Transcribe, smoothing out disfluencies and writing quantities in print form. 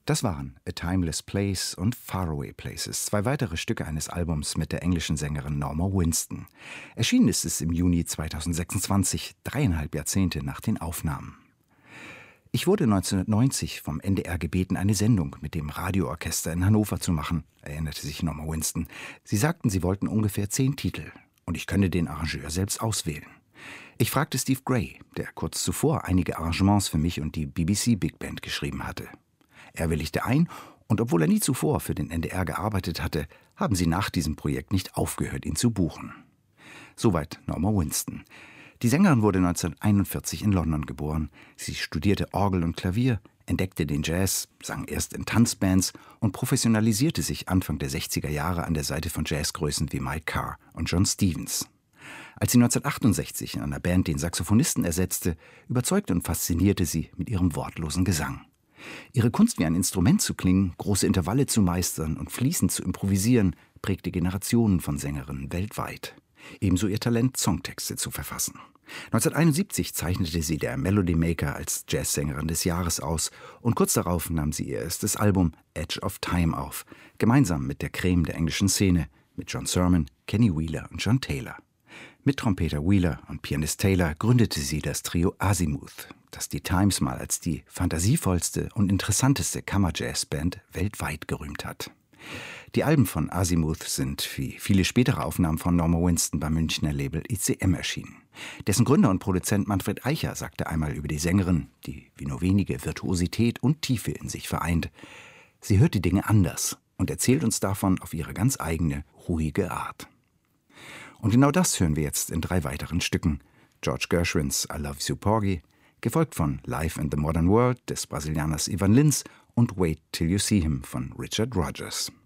Das waren A Timeless Place und Faraway Places, 2 weitere Stücke eines Albums mit der englischen Sängerin Norma Winston. Erschienen ist es im Juni 2026, 3,5 Jahrzehnte nach den Aufnahmen. Ich wurde 1990 vom NDR gebeten, eine Sendung mit dem Radioorchester in Hannover zu machen, erinnerte sich Norma Winston. Sie sagten, sie wollten ungefähr 10 Titel und ich könne den Arrangeur selbst auswählen. Ich fragte Steve Gray, der kurz zuvor einige Arrangements für mich und die BBC Big Band geschrieben hatte. Er willigte ein und obwohl er nie zuvor für den NDR gearbeitet hatte, haben sie nach diesem Projekt nicht aufgehört, ihn zu buchen. Soweit Norma Winston. Die Sängerin wurde 1941 in London geboren. Sie studierte Orgel und Klavier, entdeckte den Jazz, sang erst in Tanzbands und professionalisierte sich Anfang der 60er Jahre an der Seite von Jazzgrößen wie Mike Carr und John Stevens. Als sie 1968 in einer Band den Saxophonisten ersetzte, überzeugte und faszinierte sie mit ihrem wortlosen Gesang. Ihre Kunst wie ein Instrument zu klingen, große Intervalle zu meistern und fließend zu improvisieren, prägte Generationen von Sängerinnen weltweit. Ebenso ihr Talent, Songtexte zu verfassen. 1971 zeichnete sie der Melody Maker als Jazzsängerin des Jahres aus und kurz darauf nahm sie ihr erstes Album Edge of Time auf, gemeinsam mit der Creme der englischen Szene, mit John Sermon, Kenny Wheeler und John Taylor. Mit Trompeter Wheeler und Pianist Taylor gründete sie das Trio Azimuth, das die Times mal als die fantasievollste und interessanteste Kammerjazzband weltweit gerühmt hat. Die Alben von Azimuth sind, wie viele spätere Aufnahmen von Norma Winston, beim Münchner Label ICM erschienen. Dessen Gründer und Produzent Manfred Eicher sagte einmal über die Sängerin, die wie nur wenige Virtuosität und Tiefe in sich vereint: Sie hört die Dinge anders und erzählt uns davon auf ihre ganz eigene, ruhige Art. Und genau das hören wir jetzt in 3 weiteren Stücken. George Gershwins I Love You Porgy, gefolgt von Live in the Modern World des Brasilianers Ivan Lins und Wait Till You See Him von Richard Rodgers.